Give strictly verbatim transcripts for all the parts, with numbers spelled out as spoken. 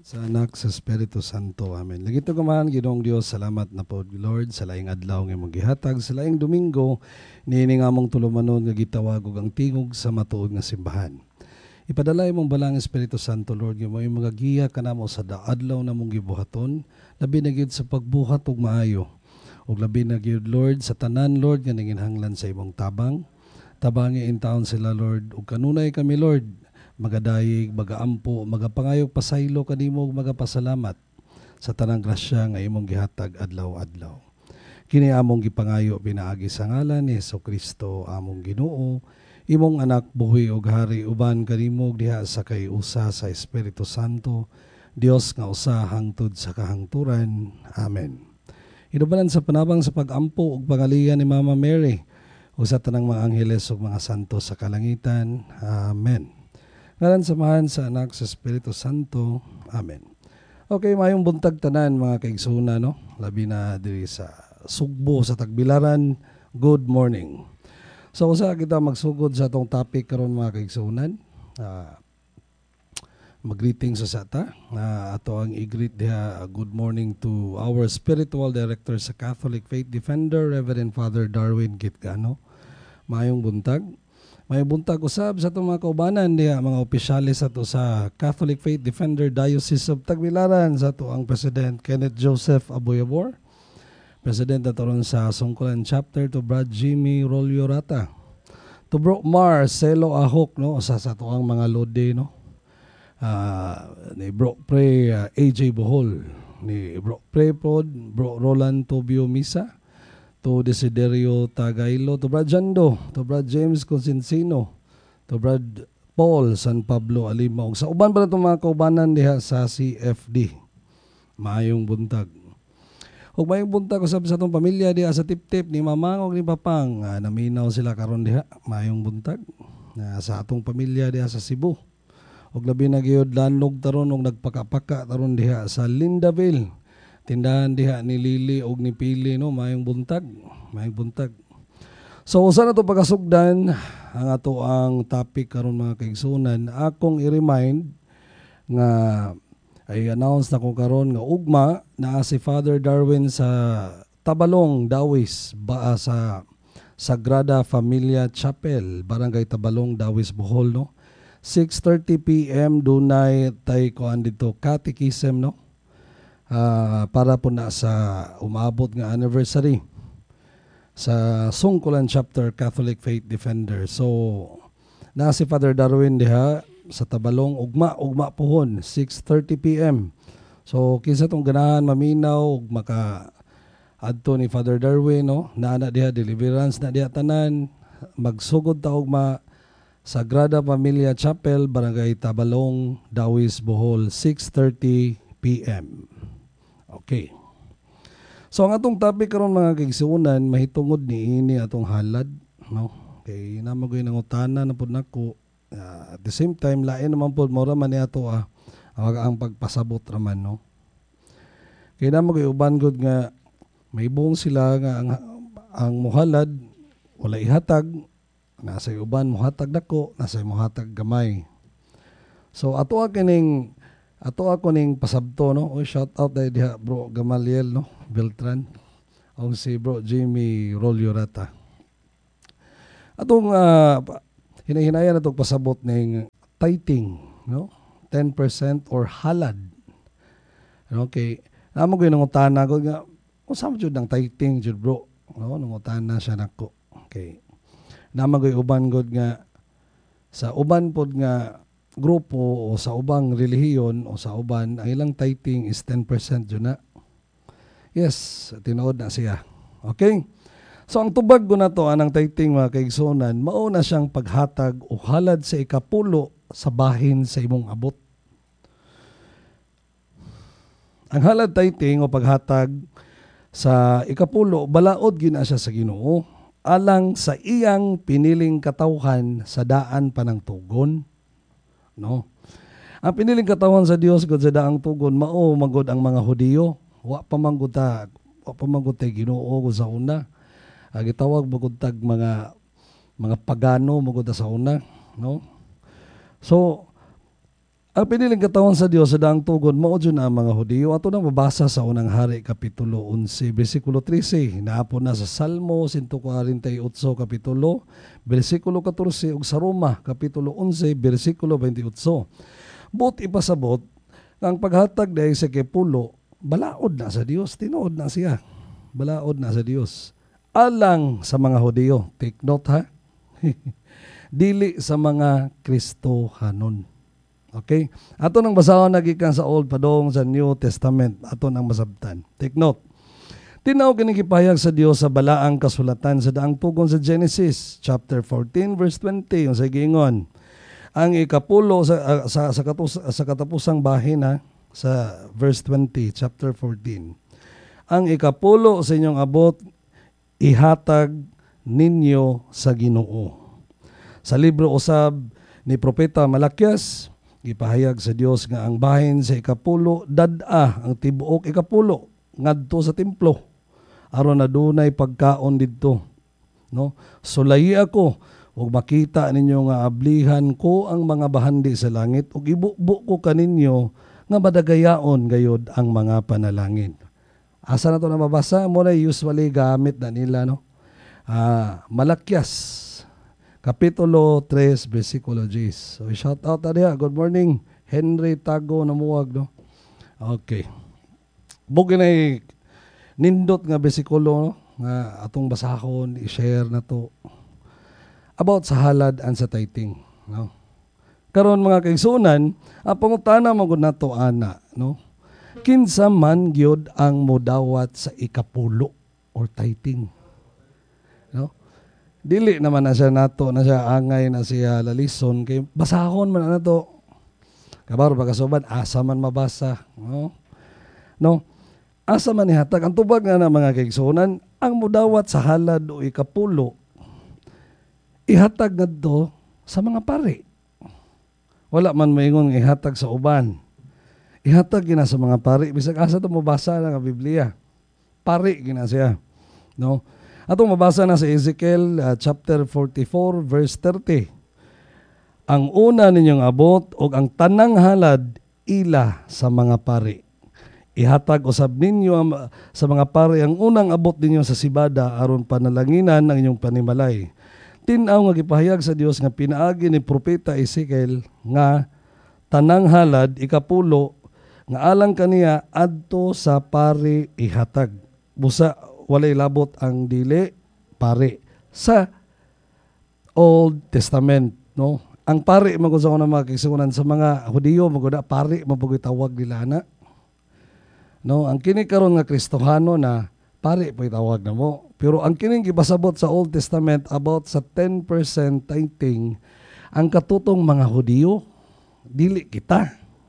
Sa anak, sa Espiritu Santo. Amen. Lagi ito kumahan, Ginoong Diyos, salamat na po, Lord, sa laing adlaw ng mong gihatag, sa laing Domingo, niini nga mong tulumanon nga gitawag og ang tingog sa matuod nga simbahan. Ipadalay mong balang Espiritu Santo, Lord, nga mo yung mga giya kanamo sa daadlaw na mong gibuhaton, labi na gyud sa pagbuhat og maayo. Og labi na gyud, Lord, sa tanan, Lord, nga nanginhanglan sa imong tabang. Tabangi in taon sila, Lord, ug kanunay kami, Lord, magadayig, magaampo, magapangayog pasaylo kanimo ug magapasalamat sa tanang grasya nga imong gihatag adlaw-adlaw. Kini among gipangayo pinaagi sa ngalan ni Jesucristo among Ginoo, imong anak buhi ug hari uban kanimo diha sa kay usa sa Espiritu Santo, Dios nga usa hangtod sa kahangturan. Amen. Inubalan sa panabang sa pagampo ug pangalihan ni Mama Mary ug sa tanang mga angheles ug mga santo sa kalangitan. Amen. Ngalan samahan sa anak sa Espiritu Santo. Amen. Okay, mayong buntag tanan mga kaigsuna, no? Labi na diri sa Sugbo sa Tagbilaran. Good morning. So usa kita magsugod sa atong topic karon mga kaigsunan. Uh, Mag-greeting sa sata. Uh, ato ang i-greet diha, uh, good morning to our spiritual director sa Catholic Faith Defender, Reverend Father Darwin Kitgano. Mayong buntag. May buntag usab sa itong mga kaubanan diya, mga opisyalis sa ito sa Catholic Faith Defender Diocese of Tagbilaran, sa ito ang President Kenneth Joseph Aboyabor, President na ron sa Sungkulan Chapter, to Brad Jimmy Rolyorata, to Bro Mar Celo Ahok, no, sa sa ito ang mga lode, no, uh, ni Bro Pre uh, A J Bohol, ni Bro Pre Pod, Bro Roland Tobio Misa, to Desiderio Tagailo, to Brad Jando, to Brad James Consinsino, to Brad Paul San Pablo Alima, ug sa uban pa na itong mga kaubanan diha sa C F D. Maayong buntag. Ug maayong buntag usab sa itong pamilya diha sa Tip-Tip ni Mamang ug ni Papang. Ah, naminaw sila karon diha. Maayong buntag. Ah, sa atong pamilya diha sa Cebu. Ug labi na gyud landlog taron ug nagpakapaka taron diha sa Lindaville. Tindahan diha ni Lili og ni Pili, no, mayong buntag, mayong buntag. So usa na to pagkasugdan ang ato ang topic karon mga kaigsunan. Akong i-remind nga ay announce na ko karon nga ugma na si Father Darwin sa Tabalong, Dawis, ba sa Sagrada Familia Chapel, Barangay Tabalong, Dawis, Bohol, no. six thirty p m dunay tay kuan dito catechism, no. Uh, para po na sa umabot nga anniversary sa Sungkulan Chapter Catholic Faith Defender. So na si Father Darwin diha sa Tabalong, ugma ugma pohon six thirty p m So kinsa tong ganahan maminaw ug maka adto ni Father Darwin, no, na ana diha deliverance na diha tanan, magsugod ta ugma Sagrada Familia Chapel, Barangay Tabalong, Dawis, Bohol, six thirty p m Okay. So ang atong topic karon mga kaigsunan, mahitungod ni ini atong halad, no? Kay namagoy nang utana na pud nako. Uh, at the same time lain naman pud mora man ni ato ah ang pagpasabot raman, no? Kay namagoy uban gud nga may buong sila nga ang, ang muhalad wala ihatag, nasa uban muhatag dako, nasa muhatag gamay. So ato kining Ato ako ning pasabto, no. O shout out dahil diha Bro Gamaliel, no, Beltran. O si Bro Jimmy Rolyorata. Atong uh, hinahinayan atong pasabot ning tithing, no. ten percent or halad. Okay. Namo gyud nangutana ko nga unsa man jud ang tithing jud, bro. No, nangutana siya nako. Okay. Namo gyud uban gud nga sa uban pod nga grupo o sa ubang relihiyon o sa uban, ang ilang tithing is ten percent yun na. Yes, tinuod na siya. Okay? So ang tubag ko na to, anang tithing mga kaigsunan, mauna siyang paghatag o halad sa ikapulo sa bahin sa imong abot. Ang halad tithing o paghatag sa ikapulo, balaod gina siya sa Ginoo, alang sa iyang piniling katawhan sa daan pa ng tugon. No. Ang piniling katawan sa Dios gud sa daang tugon mao magod ang mga Hudiyo. Wa pa manggod ta, wa pa manggod tay Ginoo gud sa una. Uh, gitawag magod tag mga mga pagano magod sa una, no. So Ang piniling katawan sa Dios sa daang tugon mao jud ang mga Hudiyo. Ato nang mabasa sa unang hari kapitulo eleven bersikulo thirteen. Naapon na sa Salmo one forty-eight kapitulo bersikulo fourteen ug sa Roma kapitulo eleven bersikulo twenty-eight. But ipasabot ang paghatag dahil sa kepulo balaod na sa Dios, tinuod na siya. Balaod na sa Dios. Alang sa mga Hudiyo. Take note ha. Dili sa mga Kristohanon. Okay? Ato nang basahon nagikan sa Old padong sa New Testament. Ato nang masabtan. Take note. Tinaw kini gipahayag sa Dios sa balaang kasulatan sa daang tugon sa Genesis chapter fourteen verse twenty yung sa giingon. Ang ikapulo sa uh, sa sa, katus, sa katapusang bahin ha, sa verse twenty chapter fourteen. Ang ikapulo sa inyong abot ihatag ninyo sa Ginoo. Sa libro usab ni propeta Malakias gipahayag sa Dios nga ang bahin sa ikapulo dad-a ang tibuok ikapulo ngadto sa templo aron adunay pagkaon didto, no? Sulayi ako ug makita ninyo nga ablihan ko ang mga bahandi sa langit ug ibukbo ko kaninyo nga madagayaon gayud ang mga panalangin. Asa na to nababasa mo na usually gamit na nila, no? Ah, Malakias Kapitulo three, versikulo ten. So, shout out na diha. Good morning, Henry Tago namuwag, no? Okay. Bugin ay nindot nga bersikulo, no? Nga atong basahon, i-share na to. About sa halad and sa tithing, no? Karon mga kaigsunan, ang pangutana magud nato ana, no? Kinsa man gyud ang modawat sa ikapulo or tithing, no? Dili naman na siya nato na siya angay na siya lalison kay basahon man na to. Kabaro pagkasuban asa man mabasa, no? No. Asa man ihatag ang tubag nga na mga kaigsunan, ang modawat sa halad o ikapulo ihatag ngadto sa mga pari. Wala man moingon ihatag sa uban. Ihatag gina sa mga pari bisag asa to mabasa na nga Biblia. Pari gina siya, no? Atong mabasa na sa Ezekiel uh, chapter forty-four verse thirty. Ang una ninyong abot o ang tanang halad ila sa mga pari. Ihatag usab ninyo ang, sa mga pari ang unang abot ninyo sa sibada aron panalanginan ang inyong panimalay. Tin-aw nga gipahayag sa Dios nga pinaagi ni propeta Ezekiel nga tanang halad ikapulo nga alang kaniya adto sa pari ihatag. Busa walay labot ang dili pari sa Old Testament, no? Ang pari magud sa una mga kaigsunan sa mga Hudiyo magud pari mapugay tawag nila na, no? Ang kini karon nga Kristohano na pari po tawag na mo, pero ang kining gibasabot sa Old Testament about sa ten percent tithing ang katutong mga Hudiyo dili kita,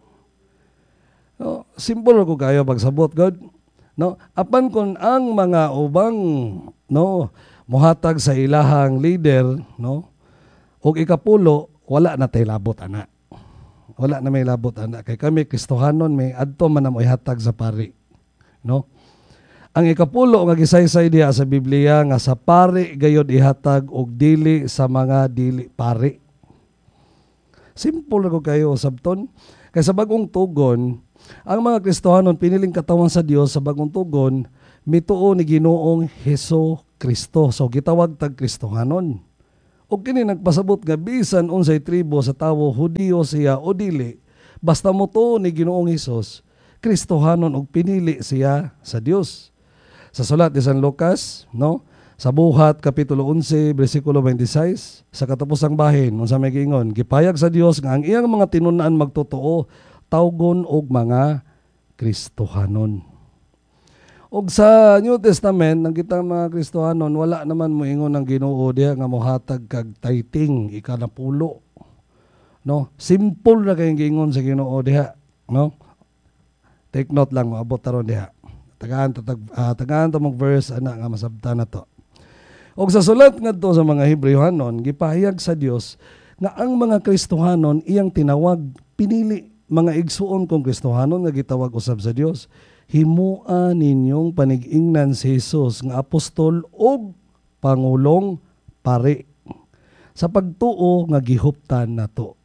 no? Simple ko kayo pagsabot God, no? Apan kun ang mga ubang, no, mohatag sa ilahang leader, no, og ikapulo wala na tay labot ana. Wala na may labot ana kay kami Kristohanon may adto man na mo ihatag sa pari, no? Ang ikapulo nga gisaysay diha sa Biblia nga sa pari gayud ihatag og dili sa mga dili pari. Simple ko kayo sabton kay sa bagong tugon ang mga Kristohanon piniling katawan sa Dios sa bagong tugon mituo ni Ginoong Hesus Kristo. So gitawag tag Kristohanon. O kini nagpasabot nga bisan unsay tribo sa tawo Hudiyo siya o dili, basta motuo ni Ginoong Hesus, Kristohanon og pinili siya sa Dios. Sa sulat ni San Lucas, no? Sa Buhat kapitulo eleven bersikulo twenty-six, sa katapusang bahin unsa may giingon, gipayag sa Dios nga ang iyang mga tinun-an magtotoo tawgon og mga Kristohanon. Og sa New Testament, nang kitang mga Kristohanon, wala naman moingon ng Ginoo diha nga mohatag kag tithing ikanapulo. No? Simple na kayong giingon sa Ginoo diha, no? Take note lang, maabot taron diha. Tagaan tatag uh, tagaan ta mag verse ana nga masabtan nato. Og sa sulat ngadto sa mga Hebrewhanon, gipahayag sa Dios nga ang mga Kristohanon iyang tinawag, pinili mga igsuon kong Kristohanon nga gitawag usab sa Dios. Himua ninyong panig-ingnan si Jesus nga apostol og pangulong pari sa pagtuo nga gihuptan nato.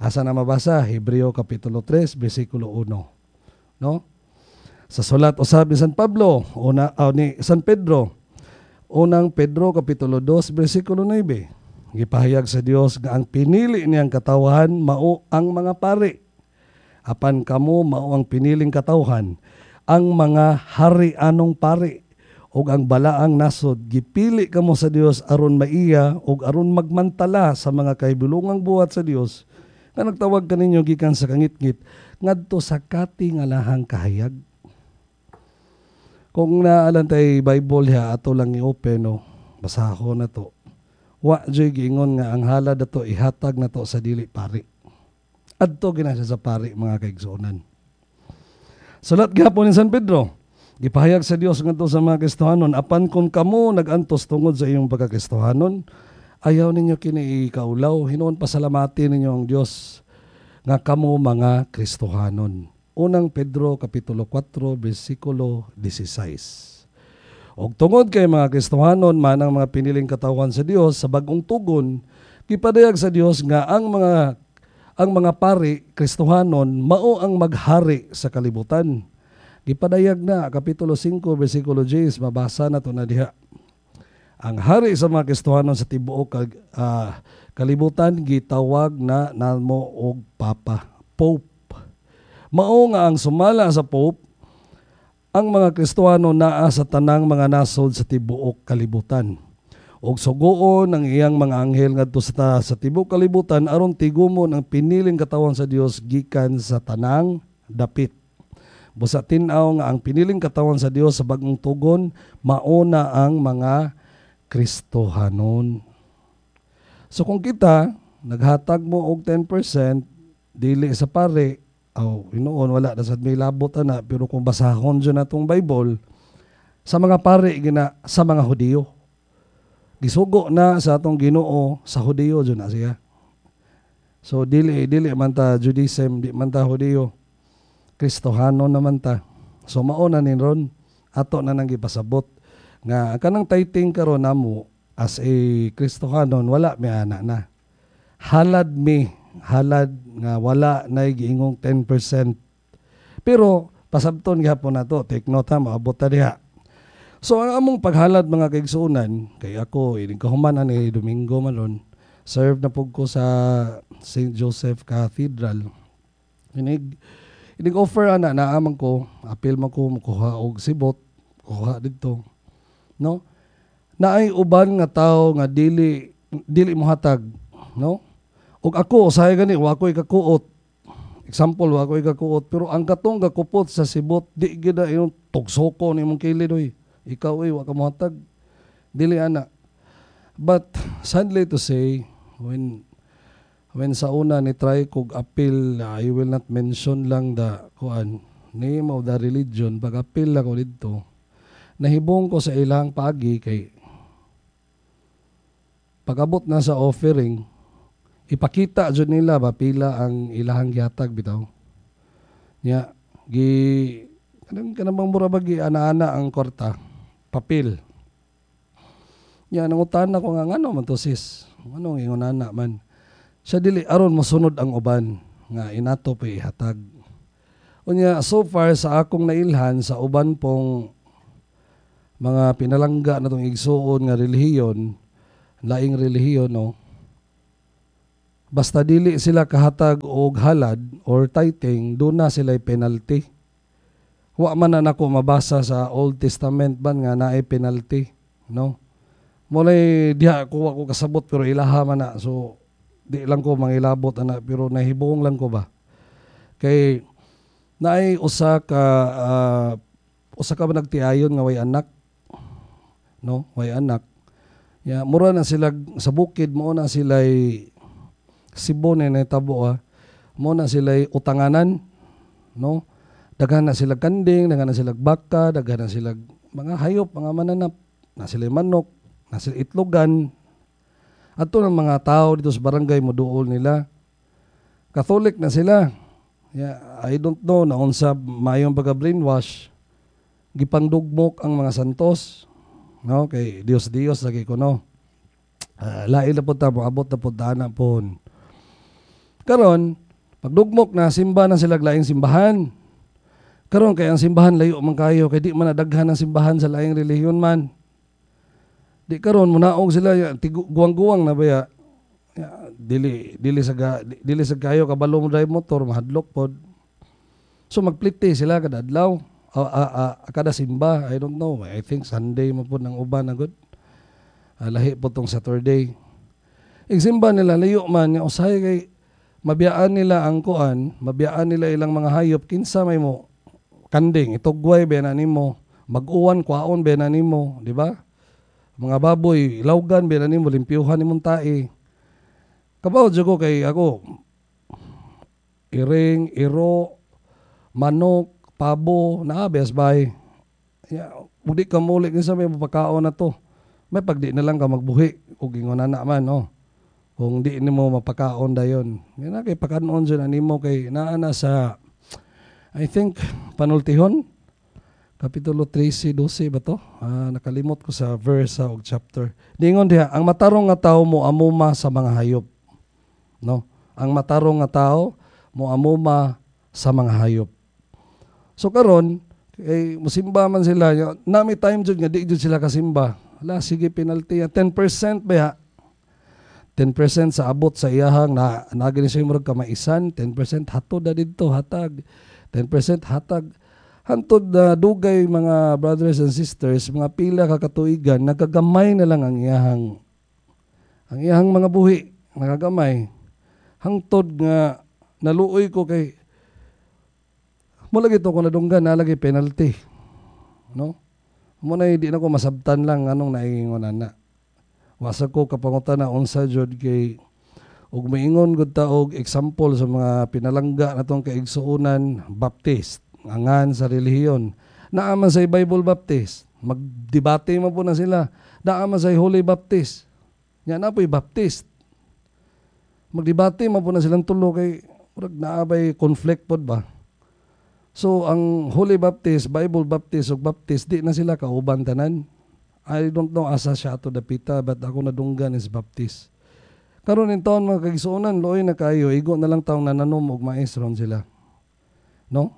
Asa na mabasa? Hebreo Kapitulo tres, versikulo one. No? Sa sulat usab ni San Pablo, una, uh, ni San Pedro, unang Pedro Kapitulo two, versikulo nine. Gipahayag sa Dios nga ang pinili niyang katawhan mao ang mga pari. Apan kamo mao ang piniling katawhan, ang mga hari anong pari ug ang balaang nasod. Gipili kamo sa Dios aron maiya ug aron magmantala sa mga kahibulungang buhat sa Dios nga nagtawag kaninyo gikan sa kangitngit ngadto sa katingalahang kahayag. Kung naalan tay Bible ha, ato lang i-open no, basahon na to. Wa joy giingon nga ang halad ato ihatag na to sa dili pari. Adto ginasa sa pari mga kaigsuonan. Sulat gihapon ni San Pedro, gipahayag sa Dios ngadto sa mga Kristohanon, apan kung kamo nagantos tungod sa iyong pagka-Kristohanon, ayaw ninyo kini ikaulaw, hinuon pasalamatin ninyo ang Dios nga kamo mga Kristohanon. Unang Pedro Kapitulo four, versikulo sixteen. Og tungod kay mga Kristohanon man ang mga piniling katawhan sa Dios sa bag-ong tugon, gipadayag sa Dios nga ang mga ang mga pari Kristohanon mao ang maghari sa kalibutan. Gipadayag na Kapitulo five, versikulo ten, mabasa na to na diha. Ang hari sa mga Kristohanon sa tibuok uh, kalibutan gitawag na namo og Papa, Pope. Mao nga ang sumala sa Pope, ang mga Kristohano naa sa tanang mga nasod sa tibuok kalibutan. Og sugoon ang iyang mga anghel ngadto sa, sa tibuok kalibutan aron tigumon ang piniling katawhan sa Dios gikan sa tanang dapit. Busa tin-aw nga ang piniling katawhan sa Dios sa bag-ong tugon mauna ang mga Kristohanon. So kung kita naghatag mo og ten percent dili sa pare, aw hinuon wala na sad may labot ana, pero kung basahon jud natong Bible sa mga pare gina sa mga Hudiyo. Gisugo na sa atong Ginoo sa Hudiyo jud na siya. So dili dili man ta Judaism, di man ta Hudiyo. Kristohano naman ta. So mao na ni ron ato na nang gipasabot nga kanang tithing karon namo as a Kristohanon wala mi ana na. Halad mi, halad nga wala na giingong ten percent. Pero pasabton gihapon nato, take note ha, maabot ta diha. So ang among paghalad mga kaigsuonan, kay ako ining kahuman ani Domingo malon, serve na pug ko sa Saint Joseph Cathedral. Inig inig offer ana naamang ko, apil man ko mukuha og sibot, kuha didto. No? Naay uban nga tawo nga dili dili mohatag, no? Ug ako usahay gani wa ko'y kakuot. Example, wa ko'y kakuot, pero ang katong gakupot sa sibot di gid na yung tugsoko ni mong kilid oy. Ikaw ay wa ka mohatag. Dili ana. But sadly to say, when when sa una ni try kog appeal, uh, I will not mention lang the kuan name of the religion, pag appeal ako didto. Nahibong ko sa ilang pagi kay pag-abot na sa offering, ipakita jud nila ba pila ang ilahang gihatag bitaw. Nya gi kanang kanang mura bagi ana-ana ang kwarta, papel. Nya nangutan ako nga ngano man to sis? Ano ingon ana man? Siya dili aron mosunod ang uban nga inato pa ihatag. Unya so far sa akong nailhan sa uban pong mga pinalangga na itong igsuon nga relihiyon, laing relihiyon, no? Basta dili sila kahatag og halad or tithing, doon na sila'y penalty. Wa man na nako mabasa sa Old Testament ban nga naay penalty, no? Mulay diha ko ako kasabot pero ilaha man na, so di lang ko mangilabot ana, pero nahibong lang ko ba. Kay naay usa ka uh, usa ka nagtiayon nga way anak, no, way anak. Ya, mura na sila sa bukid, mo na sila Sibon na tabo ah. Mo na sila utanganan, no? Daghan na sila kanding, daghan na sila baka, daghan na sila mga hayop, mga mananap, na sila manok, na sila itlogan. Ato ng mga tao dito sa barangay mo duol nila. Catholic na sila. Yeah, I don't know na unsa mayong pagka-brainwash. Gipangdugmok ang mga santos. No, kay Dios Dios lagi ko no. Uh, lain na po ta, abot na po dana po. Karon, pagdugmok na simba na sila laing simbahan. Karon kay ang simbahan layo man kayo kay di man nadaghan ang simbahan sa laing relihiyon man. Di karon munaog sila ya, tigu- guwang-guwang na baya. Ya, dili dili sa ga- dili sa kayo kabalo mo drive motor mahadlok pod. So magplite sila kada adlaw. A, a, a, kada simba, I don't know. I think Sunday mo po ng uban na good. Uh, lahi po tong Saturday. Igsimba nila layo man nga usahay kay mabiyaan nila ang kuan, mabiyaan nila ilang mga hayop kinsa may mo kanding itugway be na nimo, mag-uwan kwaon be na nimo, di ba? Mga baboy ilawgan be na nimo, limpyuhan nimong tae. Kabaw jud ko kay ako iring, iro, manok, pabo, naabes bay. Ya, budi ka muli kinsa may mapakaon na to. May pagdi na lang ka magbuhi ug ingon na man oh. Kung di nimo mapakaon dayon. Nga kay pakanon jud nimo kay naa na sa I think panultihon kapitulo thirteen twelve ba to? Ah, nakalimot ko sa verse og chapter. Dingon diha, ang matarong nga tawo mo amuma sa mga hayop. No? Ang matarong nga tawo mo amuma sa mga hayop. So karon kay musimba man sila, nami time jud nga di jud sila kasimba. Ala sige penalty ten percent ba ya? ten percent sa abot sa iyahang na nagini siya murag kamaisan, ten percent hatod na didto hatag. ten percent hatag hantod na dugay mga brothers and sisters, mga pila ka katuigan nagagamay na lang ang iyahang ang iyahang mga buhi, nagagamay. Hangtod nga naluoy ko kay mo lagi to ko nadunggan na lagi penalty. No? Mo na di na ko masabtan lang anong naiingon ana. Wasa ko kapangutan na unsa jud kay ug maingon gud ta og example sa mga pinalangga natong kaigsuonan Baptist, angan sa relihiyon. Naa man sa Bible Baptist, magdebate man po na sila. Naa man sa Holy Baptist. Nya na po'y Baptist. Magdebate man po na silang tulo kay murag naa bay conflict pod ba. So, ang Holy Baptist, Bible Baptist, o Baptist, di na sila kauban tanan. I don't know asa siya ato dapita, but ako nadunggan is Baptist. Karon in taon mga kagisuonan, looy na kayo, igo na lang taong nananom og maestron sila. No?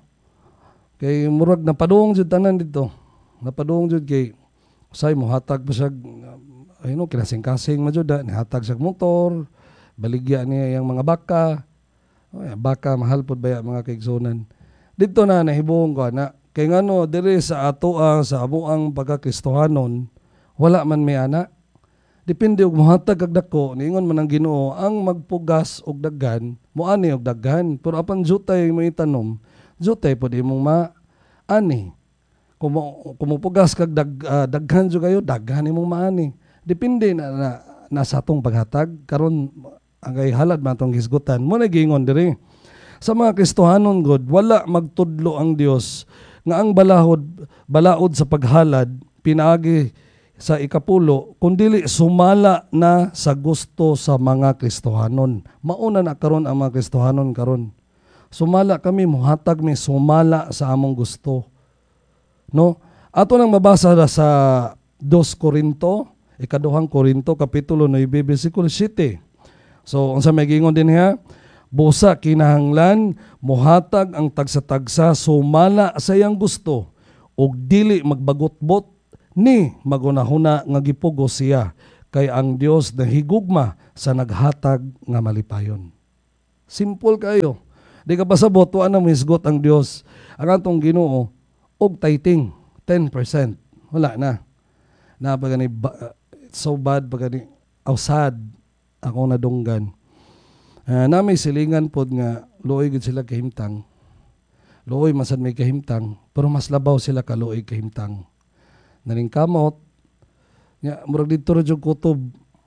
Kay murag napadung jud tanan dito. Napadung jud kay usay mo hatag pa siya, ay no, kinasing-kasing ma jud, nihatag siya motor, baligya niya yung mga baka. Ay, baka mahal pod ba mga kagisuonan. Dito na nahibuong ko na kay ngano diri sa ato ang sa amuang pagkakristohanon wala man may ana. Depende og mohatag kag dako niingon man ang Ginoo ang magpugas og daghan moani og daghan pero apan jutay mo itanom jutay pod imong maani. Kung kumupugas kag dag, uh, daghan jud kayo daghan imong maani. Depende na, na, na sa atong paghatag karon angay halad man atong hisgutan mo na gingon diri. Sa mga Kristohanon God, wala magtudlo ang Dios nga ang balahod, balaod sa paghalad, pinaagi sa ikapulo, kundili sumala na sa gusto sa mga Kristohanon. Mauna na karon ang mga Kristohanon karon. Sumala kami, muhatag mi sumala sa among gusto. No? Ato nang mabasa sa Dos Corinto, ikaduhang Corinto, kapitulo nine, versikulo seven. So, unsa may gingon din ha? Busa kinahanglan mohatag ang tagsa-tagsa sumala sa iyang gusto ug dili magbagot-bot ni magunahuna nga gipugos siya kay ang Dios nahigugma sa naghatag nga malipayon. Simple kayo. Di ka pasabot wa na misgot ang Dios ang atong Ginoo og tithing ten percent. Wala na. Na pagani so bad pagani ausad ako nadunggan. Uh, na may silingan pod nga luoy gud sila kahimtang. Luoy masad may kahimtang, pero mas labaw sila ka luoy kahimtang. Naning kamot nya murag didto ra jud kutob.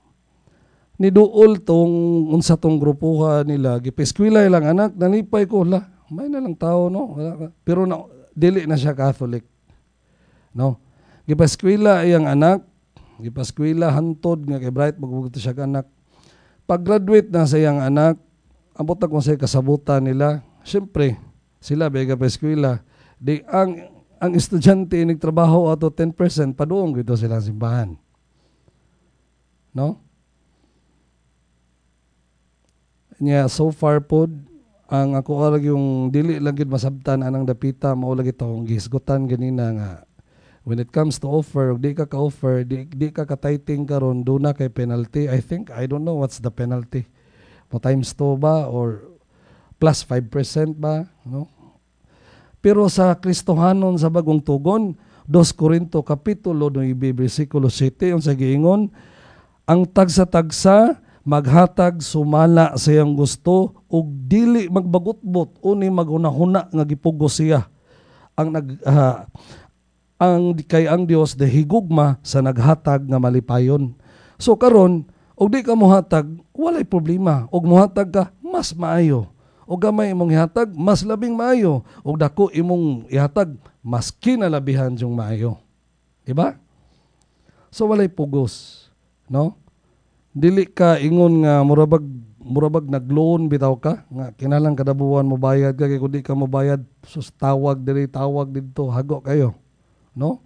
Ni duol tong unsa tong grupuha nila, gipeskwela lang anak, nalipay ko la. May na lang tao no. Pero na, dili na siya Catholic. No. Gipeskwela iyang anak, gipeskwela hantod nga kay bright magbugot siya ka anak. Pag-graduate na sa iyang anak, abot na kung sa'y kasabutan nila, siyempre, sila bega pa eskwela. Di, ang, ang estudyante nagtrabaho ato ten percent, paduong gito silang simbahan. No? Nya so far pod ang ako arag yung dili lang gid masabtan anang dapita mao lagi tong gisgutan ganina nga when it comes to offer di ka ka-offer di, di ka ka-tithing karon do na kay penalty. I think I don't know what's the penalty. Mo times two ba or plus five percent ba, no? Pero sa Kristohanon sa bagong tugon, Dos Corinto kapitulo nine bersikulo siete unsa giingon, ang tagsa-tagsa maghatag sumala sa iyang gusto ug dili magbagutbot uni maghunahuna nga gipugos siya. Ang nag uh, ang kay ang Dios de higugma sa naghatag nga malipayon. So karon og di ka mohatag walay problema, og mohatag ka mas maayo. Og gamay imong ihatag mas labing maayo, og dako imong ihatag mas kinalabihan yung maayo. Diba? So walay pugos, no? Dili ka ingon nga murabag murabag nag-loan bitaw ka nga kinalang kada buwan mo bayad ka kay kun di ka mo bayad sus tawag diri tawag didto hago kayo, no?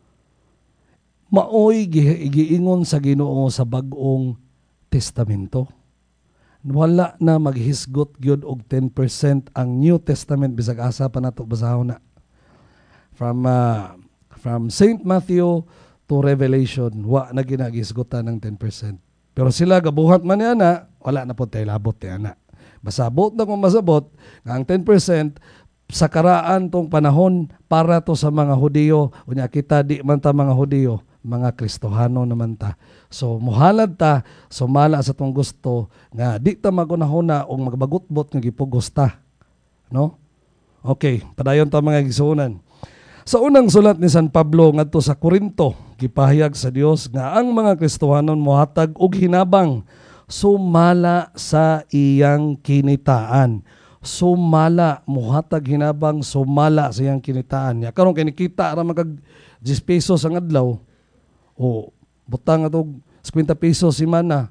Maoy giingon sa Ginoo sa bag-ong testamento. Wala na maghisgot gyud og ten percent ang New Testament bisag asa pa nato basahon na. From uh, from Saint Matthew to Revelation, wa na ginagisgutan ng ten percent. Pero sila gabuhat man ni ana, wala na po tayo labot ni ana. Basabot na kung masabot, nga ang ten percent sa karaan tong panahon para to sa mga Hudiyo. Unya kita di man ta mga Hudiyo, mga Kristohano naman ta. So muhalad ta, sumala sa tong gusto nga di ta magunahuna o magbagutbot nga gipugos ta. No? Okay, padayon ta mga igsuonan. Sa unang sulat ni San Pablo ngadto sa Corinto, gipahayag sa Dios nga ang mga Kristohanon mohatag og hinabang sumala sa iyang kinitaan. Sumala mohatag hinabang sumala sa iyang kinitaan. Ya karon kay nikita ra magag ten pesos ang adlaw. O butang atog fifty pesos si mana.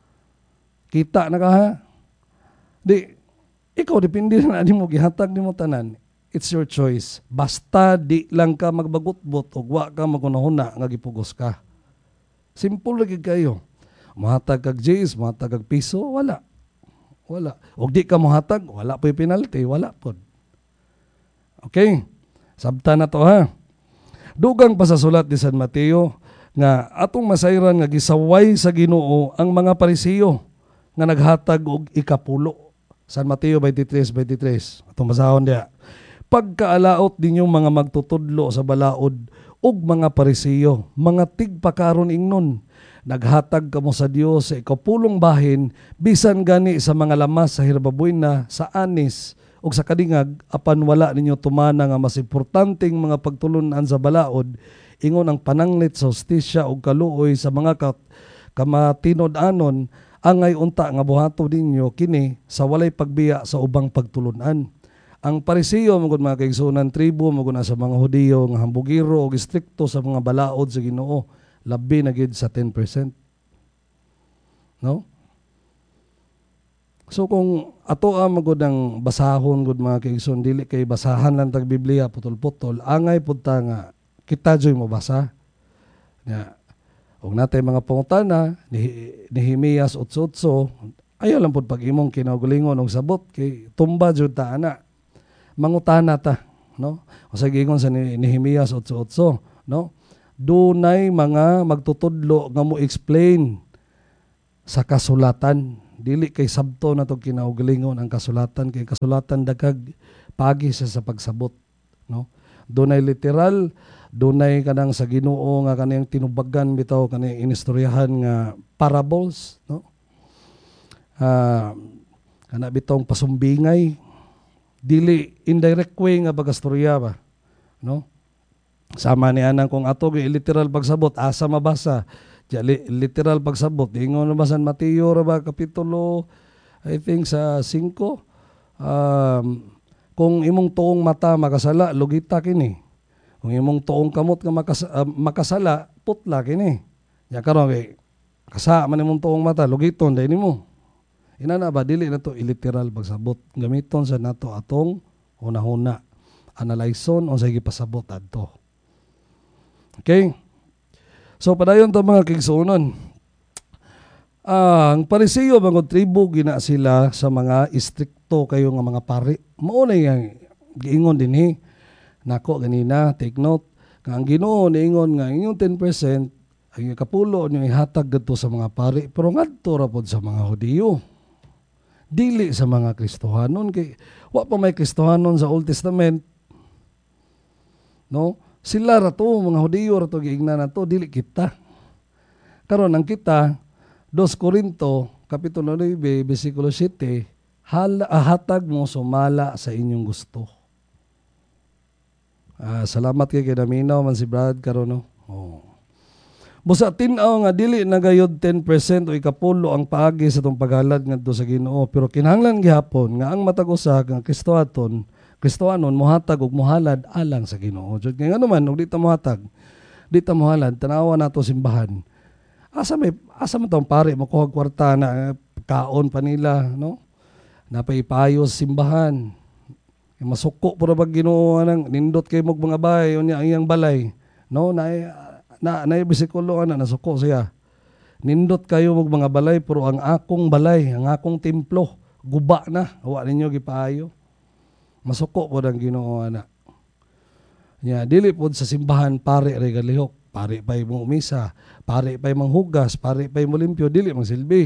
Kita na ka ha? Di ikaw depende na nimo gihatag nimo tanan. It's your choice. Basta di lang ka magbagutbot o wa ka magunahuna nga gipugos ka. Simple lagi kayo. Mahatag kag J's, mahatag kag piso, wala. Wala. O di ka mahatag, wala po yung penalty, wala po. Okay? Sabta na to ha. Dugang pa sa sulat ni San Mateo nga atong masayran nga gisaway sa Ginoo ang mga Parisiyo nga naghatag og ikapulo. San Mateo twenty-three twenty-three. Atong basahon dia. Pagkaalaot ninyong mga magtutudlo sa balaod ug mga Parisiyo, mga tigpakaron ingnon, naghatag kamo sa Dios sa ikapulong bahin bisan gani sa mga lamas sa hirbaboy na sa anis ug sa kadingag apan wala ninyo tumana nga mas importanteng mga pagtulunan sa balaod ingon ang pananglit sa hustisya ug kaluoy sa mga kat- kamatinod-anon angay unta nga buhato ninyo kini sa walay pagbiya sa ubang pagtulunan. Ang Parisiyo magud mga kaigsunan tribo magud na sa mga Hudiyo nga hambugiro ug istrikto sa mga balaod sa Ginoo, labi na gid sa ten percent. No? So kung ato ang magud ang basahon gud mga kaigsunan dili kay basahan lang tag Biblia putol-putol, angay pud ta nga kita joy mo basa. Nya ug natay mga pangutana ni Nehemias eight eight, ayo lang pud pag imong kinaugalingon og sabot kay tumba jud ta ana. Mangutana ta, no? O sa gingon sa Nehemias eight eight, no? Dunay mga magtutudlo nga mo explain sa kasulatan. Dili kay sabto na to kinaugalingon ang kasulatan kay kasulatan dagag pagi sa sa pagsabot, no? Dunay literal, dunay kanang sa Ginoo nga kanang tinubagan bitaw kanang inistoryahan nga parables, no? Ah, uh, kana bitong pasumbingay dili indirect way nga bagastorya ba, no? Sama ni anang kung ato gi literal pagsabot asa mabasa ja, li, literal pagsabot ingon na ba San Mateo ra ba kapitulo I think sa five, um, kung imong tuong mata makasala lugita kini, kung imong tuong kamot nga makas, uh, makasala putla kini. Ya karon kay kasa man imong tuong mata lugiton dai nimo. Ina na ba dili na to iliteral pagsabot, gamiton sa nato atong una-una analyson o sa gipasabot adto. Okay? So padayon ta mga kigsuonon. Ah, ang Pariseo mga tribo gina sila sa mga istrikto kayo nga mga pari. Mao na yang giingon dinhi. Nako ganina, take note. Nga ang Ginoo niingon nga inyong ten percent ang kapulo niyo ihatag dito sa mga pari, pero ngadto ra pod sa mga Hudiyo. Dili sa mga Kristohanon kay wa pa may Kristohanon sa Old Testament. No? Sila ra to, mga Hudiyo ra to giingnan nato, dili kita. Karon ang kita Dos Corinto kapitulo nine bersikulo seven, hal ahatag mo sumala sa inyong gusto. Ah, salamat kay kinaminaw man si Brad karon no. Oh. Busa tin-aw nga dili na gayud ten percent o ikapulo ang paagi sa tong paghalad ngadto sa Ginoo, pero kinahanglan gihapon nga ang matag usa nga Kristohanon, Kristohanon mohatag og mohalad alang sa Ginoo. Jud kay ngano man og di ta mohatag, di ta mohalad tanawa nato simbahan. Asa may asa man tong pare mo kuha kwarta na kaon pa nila, no? Napaipayo sa simbahan. E masuko pura pag Ginoo nang nindot kay mog mga bahay unya ang iyang balay, no? Na na na bisikulo ana nasuko siya. Nindot kayo mog mga balay pero ang akong balay, ang akong templo guba na, wa ninyo gipaayo. Masuko pud ang Ginoo ana. Nya dili pud sa simbahan pare regalihok. Pare pa'y mong umisa, pare pa'y manghugas, pare pa'y mulimpyo, dili mang silbi.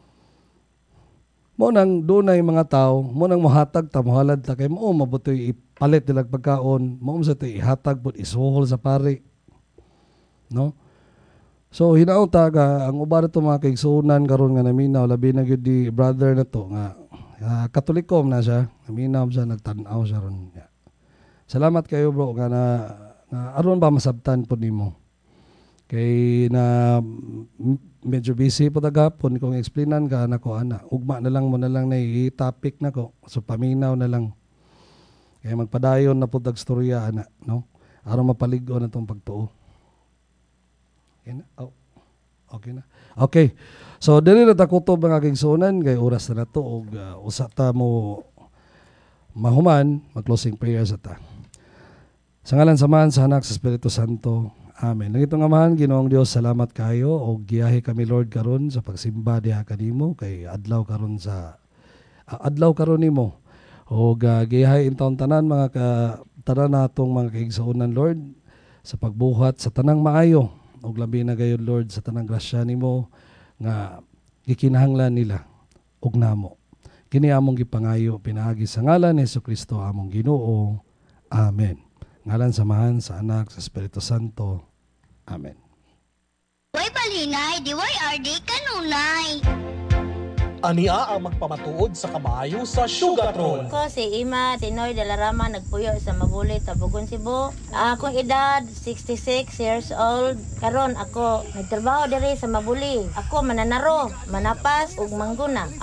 Mo nang dunay mga tao, mo nang mohatag ta mohalad ta kay mo mabutoy ipalit nila pagkaon, mo sa tay ihatag pud isuhol sa pare. No? So hinaot ta ga ang uban to mga kaigsunan karon nga naminaw labi na gyud di brother na to nga uh, Katolikom na siya, naminaw siya nagtan-aw siya ron. Salamat kayo bro nga na, na aron ba masabtan pud nimo. Kay na medyo busy po tagapon kung explainan ka nako ana ugma na lang mo na lang na i-topic nako so paminaw na lang kay magpadayon na pud tag storya ana no aron mapaligo na tong pagtuo. Okay na? Oh. Okay na. Okay. So dili na ta kutob ang aking sunan kay oras na nato og uh, usa ta mo mahuman mag-closing prayer sa ta. Sa ngalan samahan sa Anak sa Espiritu Santo. Amen. Nang itong amahan, Ginoong Dios, salamat kayo o giyahe kami Lord karon sa pagsimba diha kanimo kay adlaw karon sa uh, adlaw karon nimo. O uh, giyahe intawon tanan mga ka, tanan natong mga kaigsuonan Lord sa pagbuhat sa tanang maayo. Og labi na gayud Lord sa tanang grasya nimo nga gikinahanglan nila ug namo. Kini among gipangayo pinaagi sa ngalan ni Jesucristo among Ginoo. Amen. Ngalan samahan sa Anak sa Espiritu Santo. Amen. Way balinay, di way R D kanunay. Ania ang magpamatuod sa kabayo sa Sugartron. Ako si Ima Tinoy de la Rama, nagpuyo sa Mabuli, Tabugon, Cebu. Akong edad, sixty-six years old. Karon ako nagtrabaho diri sa Mabuli. Ako mananaro, manapas ug mangguna.